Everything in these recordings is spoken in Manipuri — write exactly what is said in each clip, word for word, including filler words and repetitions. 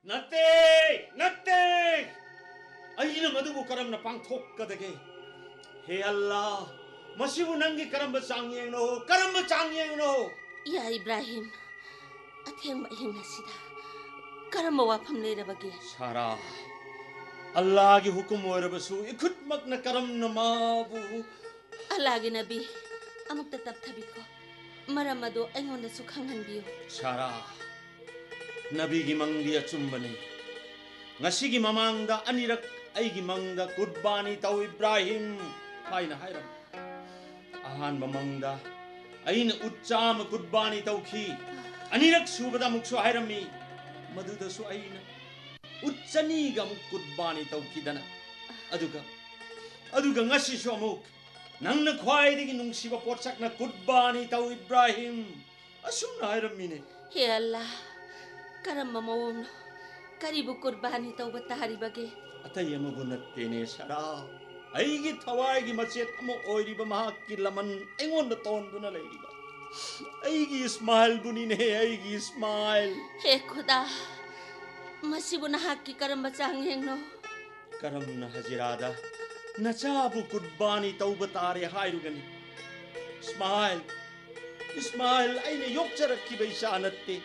नत्ते नत्ते अयिना मधुबु करमना पांगथोक्कदगे हे अल्लाह मसिबु नंगी करम चांगयेंगनो करम चांगयेंगनो या इब्राहिम अथेंग अहिंग सिदा करम वाफम लेरबगे सारा अल्लाह की हुकुम ओरबसु इखुतमकना करम नमाबु अल्लाह की नबी अमुक्ता तबथबिको मरम अदो अइंगोंदसु खंगहनबियो सारा नबी की मंगी अचुंबने ngasi gi mamangda anirak aigi mangda kurbani tau Ibrahim haina hairam ahan mamangda aina utcham kurbani tau khi anirak subada muksu hairami maduda su aina utchani ga muk kurbani tau khi dana aduga aduga ngasi su amuk nangna khwai digi nungsiba potsakna kurbani tau Ibrahim asumna hairami ne he Allah karam mamawong करीबु कुर्बानी तौबा तारिबगे अतय अमबु नत्तेने सरा अइगी थवाइगी मचेत अम ओइरिबा महाक्की लमन एंगोन तोंदुना लैरिबा अइगी इस्माइल बुनीने अइगी इस्माइल हे खुदा मसिबु नहाक्की करम चांगेंगनो करम न हजिरादा नचाबु कुर्बानी तौबा तारे हाइरुगनी इस्माइल इस्माइल अइने योक्चरक्की बैसा नत्ते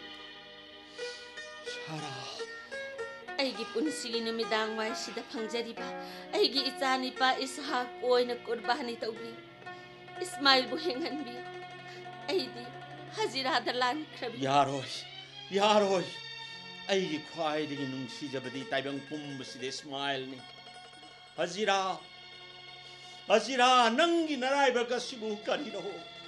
सरा अइगी पुनसिगी नुमिदांग वाइसिदा फंगजरिबा अइगी इचानिपा इसहाक ओइना कुर्बानी तौबी इस्माइल बु हेंगनबी अइदी हजिरादा लानख्रबी यारोय यारोय अइगी ख्वाइदिगी नुंसिजबदी ताइबंग पुंबसिदे इस्माइल नि हजिरा हजिरा नंगी नराइबा गसिबु करिनो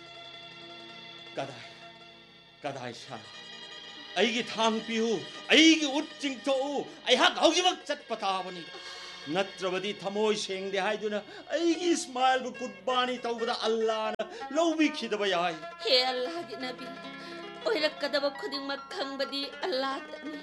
कदाय कदाय सा अइगी थांग पिहु अइगी उट चिंगथो अइहाक हौजिमक चटपताबनी नत्रबदी थमोय सेंगदे हाइदुना अइगी इस्माइल बु कुर्बानी तौबदा अल्लाह न लौबी खिदबा याय हे अल्लाह की नबी ओइरक्कदबा खुदिंगमक खंगबदी अल्लाह तनी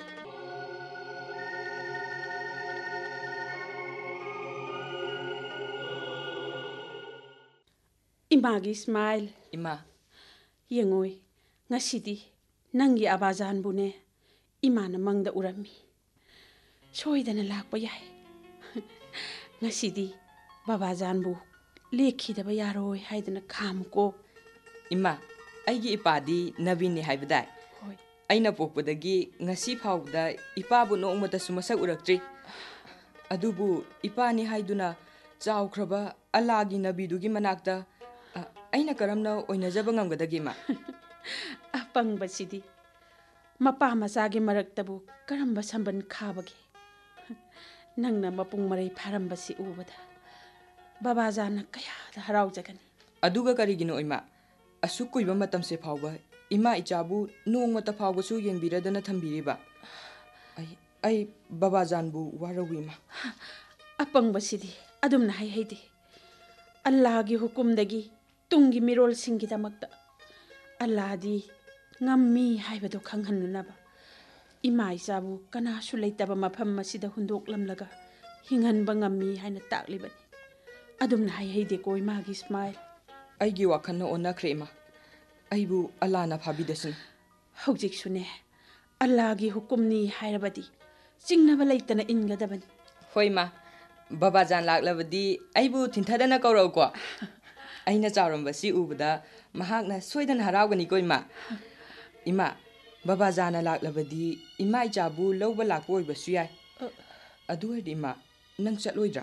इमागी इस्माइल इमा यंगोय ngasidi nangi abazan bune imana mangda urami soidana lakpa yai ngasidi babazan bu lekhi da ba yaroi haidana kham ko इमा अइगी इपादी नबीनी हाइबदाय होय अइना पोकपदगी ngasi फावदा इपाबु नोंगमदसु मसक उरक्ट्री अदुबु इपानी हाइदुना चावख्रबा अल्लाहगी नबीदुगी मनाक्ता अइना करमना ओइनजबा ngamgadagi मा apang basidi mapa masagi maraktabu karamba samban khabage nangna mapung marai pharamba si ubada baba jana kaya da harau jagani aduga karigino ima asukui ba matam se phawba ima ichabu nongmata phawba su yengbiradana thambiriba ai ai baba janbu warawi ma apang basidi adumna hai haide allah gi hukum dagi tungi mirol singi damakta Allah di ngammi haibado khanghanunaba ima isabu kana su leitaba mafam masida hundok lamlaga hinghanba ngammi haina taklibani adumna hai haide ko ima gi smile aigi wakhanna onna krema aibu Allah na phabidasin hojik sune Allah gi hukumni hairabadi jingnaba leitana ingadabani hoima baba jan laklabadi aibu thintadana kaurau ko aina chauramba si ubada mahakna soidan harawgani ko ima ima baba jana laklabadi ima ichabu lawba lakpo oibasu yai adu hedi ima nang chatloidra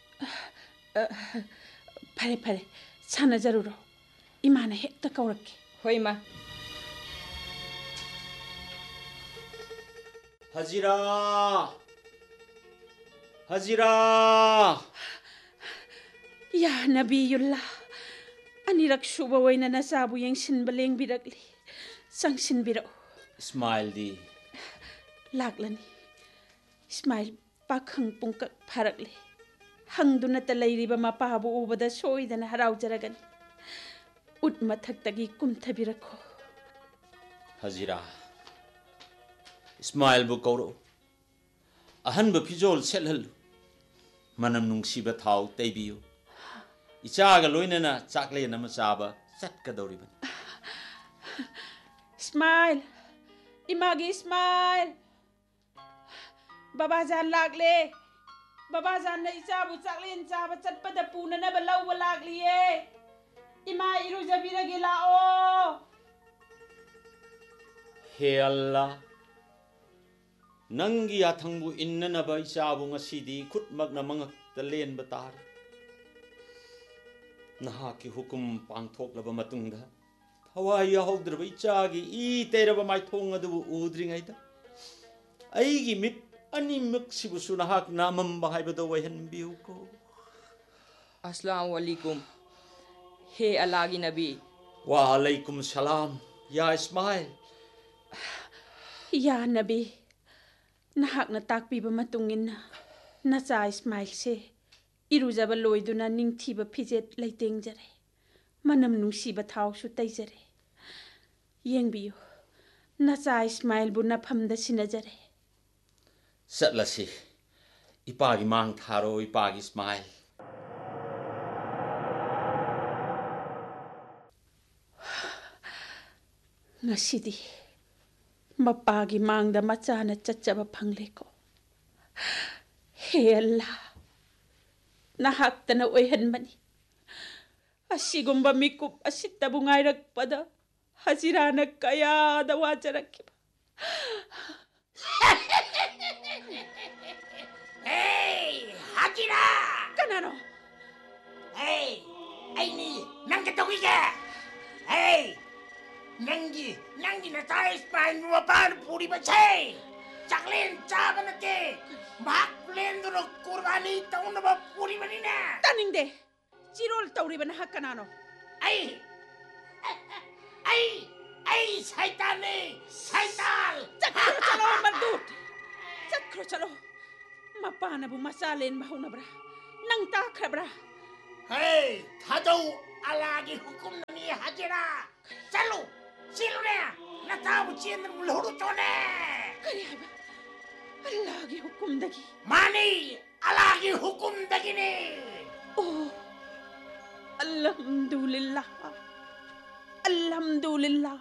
pare pare sana jaruro imana hekta kaurakke hoi ma Hazira Hazira ya nabiyullah anirak shuba waina nasabu yengsin baleng birakli sangsin biro Ismail दी laklani ismail pakhang pungkak pharakle hangduna talairiba mapabu ubada soidana harau jaragani ut mathaktagi kumthabirakho Hazira Ismail बु कौरो अहन फिजोल सेलहलु मनम नुंसीबा थाव तैबियो इचागा लोइनना चाकले नम चाबा चटकदौरिबन Smile, imagi smile. Babajan lagle. Babajan na isabu chaklin chaba chatpada punanaba lawba lagliye. Ima irujabirage lao. He Allah, nangi athangbu innanaba isabu ngasidi khutmak na mangakta lenba tar. Nahaki hukum pangthoklaba matungda thawai yahawdraba ichagi i teraba maithong adubu udringaida aigi mit animak sibusu nahak namamba haibado waihanbiu ko. Assalamu alaikum. Hey Allah ki Nabi. Wa alaikum salam. Ya Ismail. Ya Nabi. Nahak na takpiba matungin na cha Ismail se irujaba loiduna ningthiba phijet leitengjare. Manam nungsiba thawsu taijare. Yengbiu. Na cha Ismail bu na phamda sinajare. Satlasi. Ipagi mang tharo ipagi Ismail. Ngasidi mapagi mangda machana chachaba phangleko. He Allah. Nahaktana oihanmani. Asigumba mikup asittabu ngairakpada hazirana kayada wajarakkiba. Hey, Hajira! Kanano? Hey, aini, nang katogiga! Hey, nangi, nangi na tayo Ismail mo paano puri ba siya? Chaklin, chaba na te! Maklen doon kurbani taon na ba puri ba nina? Taning de! Jirol tauri ba nahak kanano? Ay! Ay! Ay! Saitan eh! Saitan! Sakro chalo mardut! Sakro chalo! Mapana bu masalin mahong na bra? Nang takra bra? Hey! Kadaw alagi hukum na ni Hajira! Salo! Silo na! Natawo siya ng mulhuro to na! Kaya ba? Alagi hukum dagi. Mani! Alagi hukum dagi ni! Oh! Alhamdulillah. Alhamdulillah.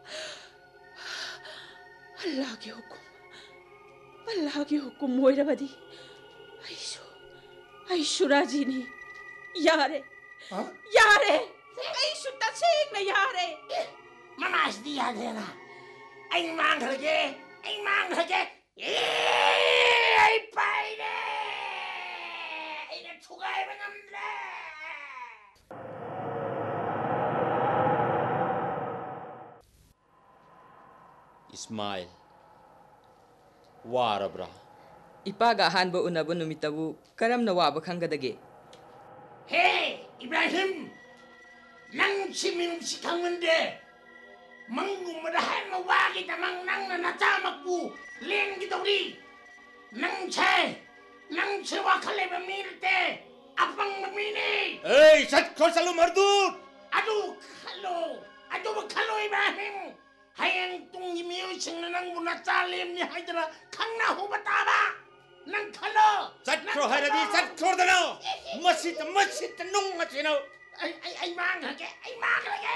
Alagi hukum. Alagi hukum moirabadi. Aishu. Aishu rajini. Yare. Huh? Yare. Aishu tasig na yare. Mamas dia dena. Ay mang lagi. Ay mang lagi. Ay pai de. Ay na tugay ba namle. Ismail. Warabra. Ipaga ahanba unaba numitabu karamna waba khangadage. Hey, Ibrahim. Nang simin si kangende. Mangumadahan mawagi tamang nang nanatamak po. Len gitawri. Nang chay. Nang sewa kalay mamirte. Apang mamini. Hey, sat ko sa lumardut! Aduh, kalo. Aduh, kalo Ibrahim. Hayang tung imiusing na nang munatalim ni Hydra. Kang nahubataba. Nang kalo. Sat ko haradi, sat ko dano! Masit, masit, nung masino! Ay, ay, ay, mang lagi. Ay, mang lagi.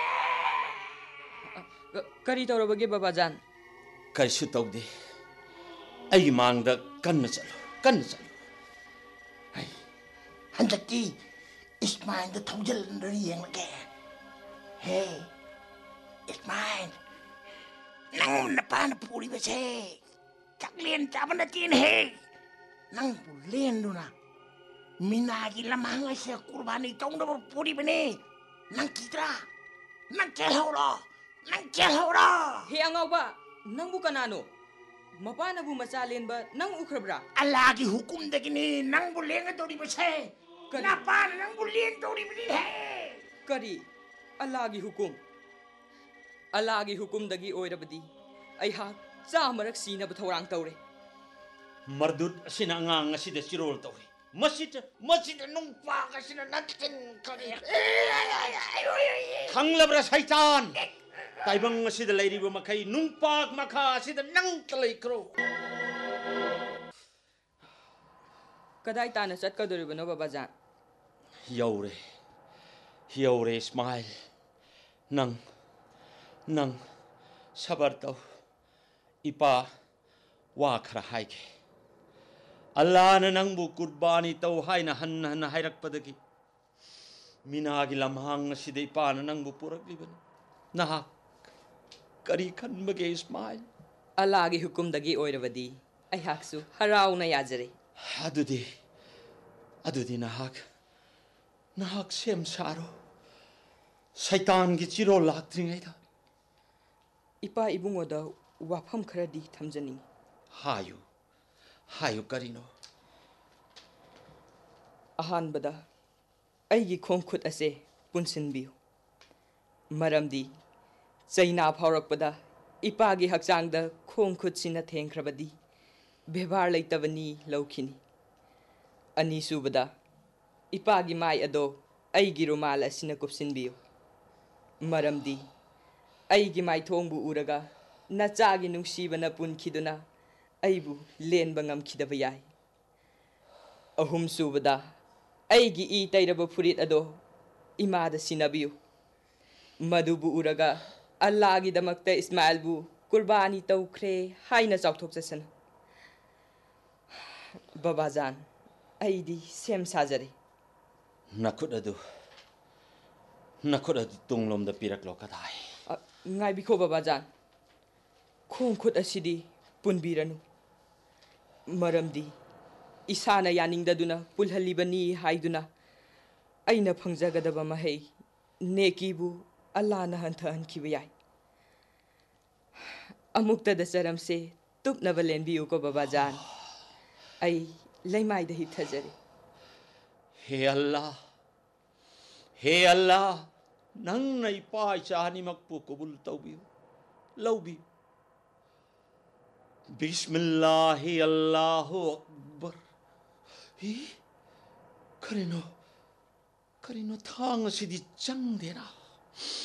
Kari tawrabage Babajan. Karisu tawdi. Ay mangda kanna chalo, kanna chalo. Ay, handaki. Ismail da tawjal na riyang lagi. Hey, Ismail. Nang napana puri ba siya? Chaklin, chaba natin, hey. Nang pulin doon na. Minagi lamang siya kurbani taong na puri ba ni? Nang kitra. Nang kelhaw ro. Nang kelhaw ro. He angaw ba? Nang bukan ano? Mapana bu masalin ba nang ukrabra? Alagi hukum da gini. Nang bulin ito di ba siya? Kani- Napana nang bulin ito di ba ni, hey. Kari alagi hukum. Alagi hukum dagi oirabadi. Ay ha samarak sina ba thawrang tawre. Mardut sina nga nga sida sirol tawri. Masit, masit nung Baka sila natin kaya. Kang labra saitan! Taibang nga sida layri ba makay nung pag maka sida nang talay kro. Kaday tana sat kaduriba no Babajan. Yaure. Yaure Ismail. Nang, nang, sabar taw. Ipa, wa khara haike. Allah na nangbu kurbani tau hai na han han hairak padagi minagi lamhang na sidai pa na nangbu purak liban nahak kari kan bage Ismail Allahgi hukumdagi oirabadi aihaksu harauna yajare adudi adudi nahak nahak sem saro Saitan gi chiro laktringai da ipa ibungoda wafam kharadi thamjani hayu hayu karino ahanbada aigi khongkhut ase punsinbiu maramdi chaina phaurakpada ipagi hakchangda khongkhut sina thengkhrabadi bebar leitabani laukhini ani subada ipagi mai ado aigi rumal asina kupsinbiu maramdi aigi mai thongbu uraga nachagi nungsibana punkhiduna aibu lenba ngamkhidaba yai ahum subada aigi i tairaba furit ado imada sinabiu madubu uraga Allahgi damakta Ismail bu kurbani tawkhre haina chawthok chasana babajan aidi sem sajare nakut adu nakut adu tunglom da pirak lo kadai ngai bikho babajan khongkhut asidi punbiranu maramdi isana yaningdaduna pulhalibani haiduna aina phangjagadaba mahei nekibu Allah na hanthan khibiyai amukta da charamse tupnaba lenbiu ko babajan ai leimai da hithajare he Allah he Allah nang nai pa chani makpu kubul tawbi lawbi Bismillah Allahu Akbar hi karino karino thang sidi chang dena